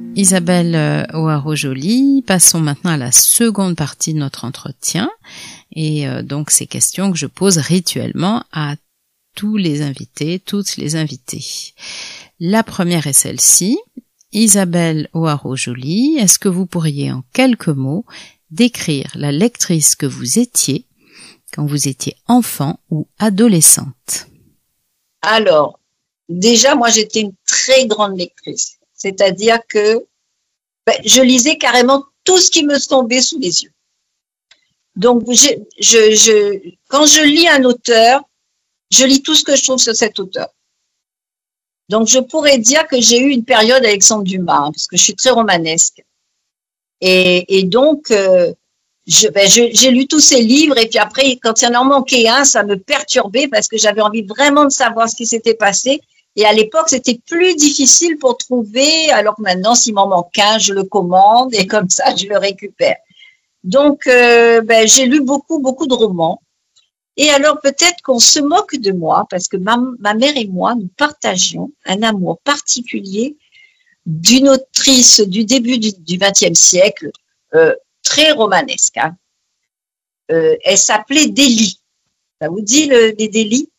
Isabelle Hoarau-Joly, passons maintenant à la seconde partie de notre entretien. Et donc ces questions que je pose rituellement à tous les invités, toutes les invitées. La première est celle-ci. Isabelle Hoarau-Joly, est-ce que vous pourriez en quelques mots décrire la lectrice que vous étiez quand vous étiez enfant ou adolescente? Alors, déjà, moi, j'étais une très grande lectrice. C'est-à-dire que je lisais carrément tout ce qui me tombait sous les yeux. Donc, quand je lis un auteur, je lis tout ce que je trouve sur cet auteur. Donc, je pourrais dire que j'ai eu une période Alexandre Dumas, parce que je suis très romanesque. Et donc, j'ai lu tous ses livres, et puis après, quand il y en manquait un, ça me perturbait parce que j'avais envie vraiment de savoir ce qui s'était passé. Et à l'époque, c'était plus difficile pour trouver, alors que maintenant, s'il m'en manque un, je le commande et comme ça, je le récupère. Donc, j'ai lu beaucoup de romans. Et alors, peut-être qu'on se moque de moi parce que ma mère et moi, nous partagions un amour particulier d'une autrice du début du XXe siècle, très romanesque. Hein. Elle s'appelait Delhi. Ça vous dit les Delhi?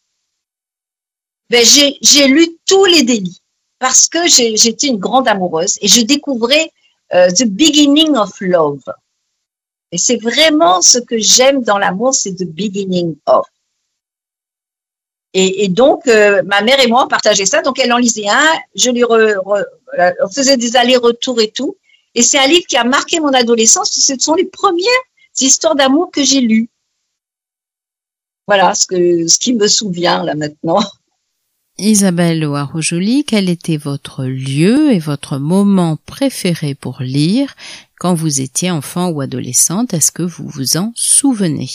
J'ai lu tous les Delhi parce que j'étais une grande amoureuse et je découvrais The Beginning of Love. Et c'est vraiment ce que j'aime dans l'amour, c'est The Beginning of. Et donc, ma mère et moi, on partageait ça. Donc, elle en lisait un, on faisait des allers-retours et tout. Et c'est un livre qui a marqué mon adolescence. Ce sont les premières histoires d'amour que j'ai lues. Voilà ce qui me souvient là maintenant. Isabelle Hoarau-Joly, quel était votre lieu et votre moment préféré pour lire quand vous étiez enfant ou adolescente? Est-ce que vous vous en souvenez?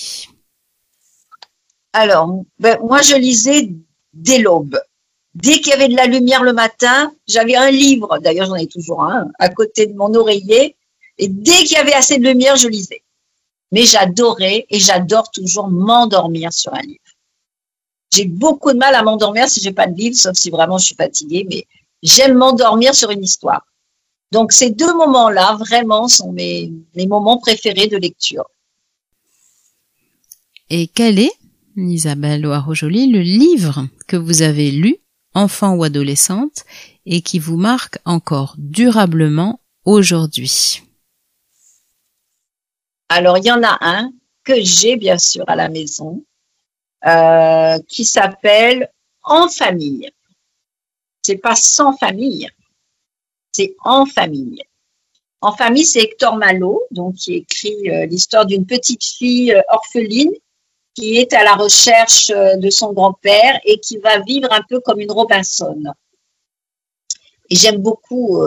Alors, moi, je lisais dès l'aube. Dès qu'il y avait de la lumière le matin, j'avais un livre, d'ailleurs j'en ai toujours un, à côté de mon oreiller, et dès qu'il y avait assez de lumière, je lisais. Mais j'adorais et j'adore toujours m'endormir sur un livre. J'ai beaucoup de mal à m'endormir si j'ai pas de livre, sauf si vraiment je suis fatiguée, mais j'aime m'endormir sur une histoire. Donc, ces deux moments-là, vraiment, sont mes moments préférés de lecture. Et quel est, Isabelle Hoarau-Joly, le livre que vous avez lu, enfant ou adolescente, et qui vous marque encore durablement aujourd'hui? Alors, il y en a un que j'ai bien sûr à la maison, qui s'appelle En famille. C'est pas Sans famille, c'est En famille. En famille, c'est Hector Malot, donc qui écrit l'histoire d'une petite fille orpheline qui est à la recherche de son grand-père et qui va vivre un peu comme une Robinson. Et j'aime beaucoup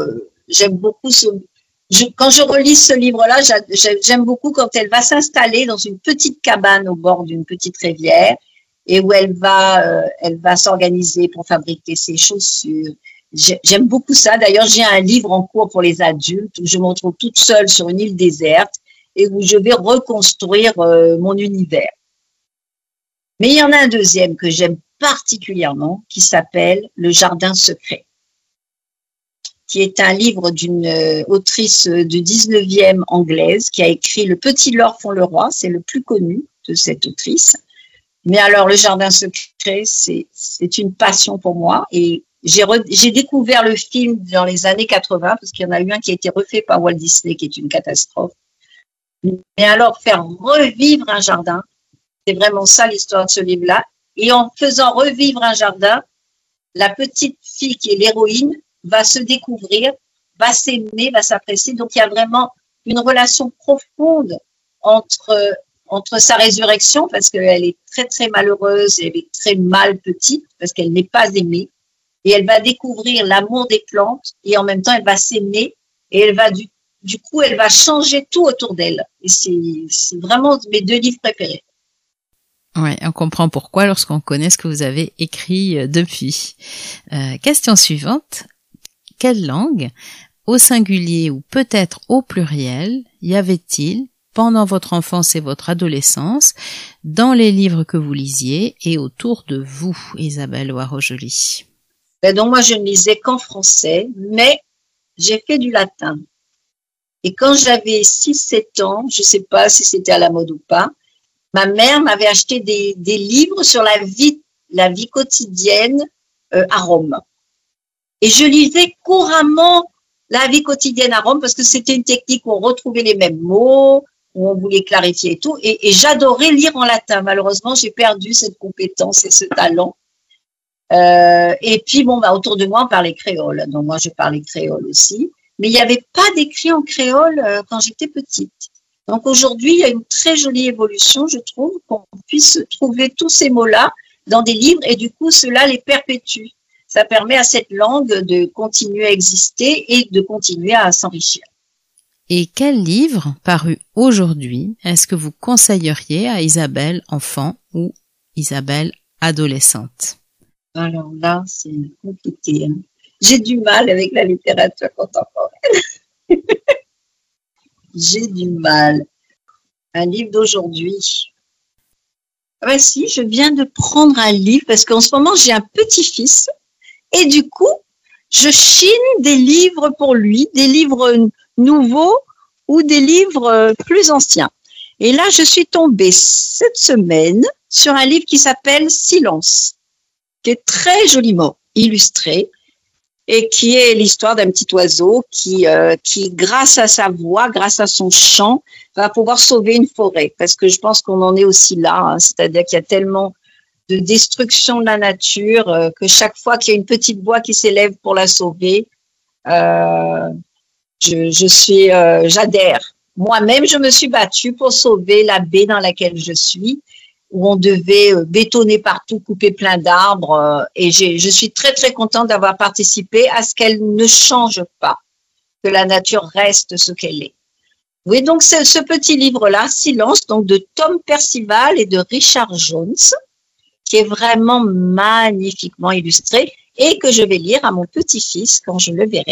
quand je relis ce livre-là, j'aime beaucoup quand elle va s'installer dans une petite cabane au bord d'une petite rivière et où elle va s'organiser pour fabriquer ses chaussures. J'aime beaucoup ça. D'ailleurs, j'ai un livre en cours pour les adultes où je me retrouve toute seule sur une île déserte et où je vais reconstruire mon univers. Mais il y en a un deuxième que j'aime particulièrement qui s'appelle Le Jardin secret, qui est un livre d'une autrice du 19e anglaise qui a écrit Le Petit Lord font le roi, c'est le plus connu de cette autrice. Mais alors, Le Jardin secret, c'est une passion pour moi et j'ai découvert le film dans les années 80 parce qu'il y en a eu un qui a été refait par Walt Disney qui est une catastrophe. Mais alors, faire revivre un jardin, c'est vraiment ça l'histoire de ce livre-là. Et en faisant revivre un jardin, la petite fille qui est l'héroïne va se découvrir, va s'aimer, va s'apprécier. Donc, il y a vraiment une relation profonde entre sa résurrection, parce qu'elle est très, très malheureuse, elle est très mal petite, parce qu'elle n'est pas aimée. Et elle va découvrir l'amour des plantes, et en même temps, elle va s'aimer, et elle va du coup, elle va changer tout autour d'elle. Et c'est vraiment mes deux livres préférés. Ouais, on comprend pourquoi lorsqu'on connaît ce que vous avez écrit depuis. Question suivante. Quelle langue, au singulier ou peut-être au pluriel, y avait-il pendant votre enfance et votre adolescence, dans les livres que vous lisiez et autour de vous, Isabelle Hoarau-Joly? Donc moi, je ne lisais qu'en français, mais j'ai fait du latin. Et quand j'avais 6-7 ans, je sais pas si c'était à la mode ou pas, ma mère m'avait acheté des livres sur la vie quotidienne à Rome. Et je lisais couramment la vie quotidienne à Rome parce que c'était une technique où on retrouvait les mêmes mots, où on voulait clarifier et tout. Et j'adorais lire en latin. Malheureusement, j'ai perdu cette compétence et ce talent. Et puis, autour de moi, on parlait créole. Donc, moi, je parlais créole aussi. Mais il n'y avait pas d'écrit en créole quand j'étais petite. Donc, aujourd'hui, il y a une très jolie évolution, je trouve, qu'on puisse trouver tous ces mots-là dans des livres et du coup, cela les perpétue. Ça permet à cette langue de continuer à exister et de continuer à s'enrichir. Et quel livre, paru aujourd'hui, est-ce que vous conseilleriez à Isabelle enfant ou Isabelle adolescente? Alors là, c'est compliqué. Hein. J'ai du mal avec la littérature contemporaine. J'ai du mal. Un livre d'aujourd'hui. Ben si, je viens de prendre un livre parce qu'en ce moment, j'ai un petit-fils et du coup, je chine des livres pour lui, des livres nouveaux ou des livres plus anciens. Et là, je suis tombée cette semaine sur un livre qui s'appelle Silence, qui est très joliment illustré et qui est l'histoire d'un petit oiseau qui, grâce à sa voix, grâce à son chant, va pouvoir sauver une forêt. Parce que je pense qu'on en est aussi là, hein, c'est-à-dire qu'il y a tellement de destruction de la nature que chaque fois qu'il y a une petite voix qui s'élève pour la sauver, j'adhère. Moi-même, je me suis battue pour sauver la baie dans laquelle je suis, où on devait bétonner partout, couper plein d'arbres. Et je suis très, très contente d'avoir participé à ce qu'elle ne change pas, que la nature reste ce qu'elle est. Oui, donc c'est ce petit livre-là, Silence, donc de Tom Percival et de Richard Jones, qui est vraiment magnifiquement illustré et que je vais lire à mon petit-fils quand je le verrai.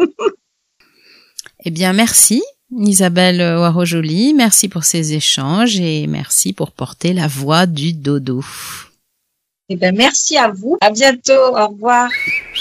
Eh bien, merci Isabelle Oiro-Joly, merci pour ces échanges et merci pour porter la voix du dodo. Eh bien, merci à vous. À bientôt. Au revoir.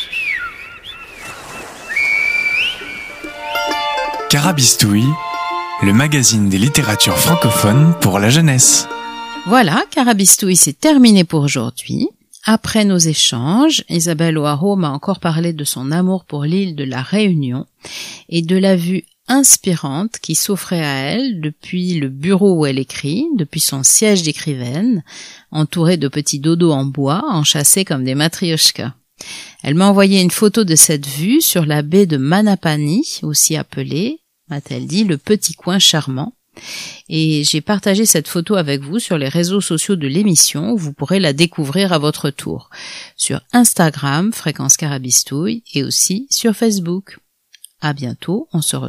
Carabistouille, le magazine des littératures francophones pour la jeunesse. Voilà, Carabistouille, c'est terminé pour aujourd'hui. Après nos échanges, Isabelle Oiro m'a encore parlé de son amour pour l'île de la Réunion et de la vue inspirante qui s'offrait à elle depuis le bureau où elle écrit, depuis son siège d'écrivaine, entourée de petits dodos en bois, enchâssés comme des matrioshkas. Elle m'a envoyé une photo de cette vue sur la baie de Manapani, aussi appelée, m'a-t-elle dit, le petit coin charmant. Et j'ai partagé cette photo avec vous sur les réseaux sociaux de l'émission où vous pourrez la découvrir à votre tour. Sur Instagram, Fréquence Carabistouille, et aussi sur Facebook. À bientôt, on se retrouve.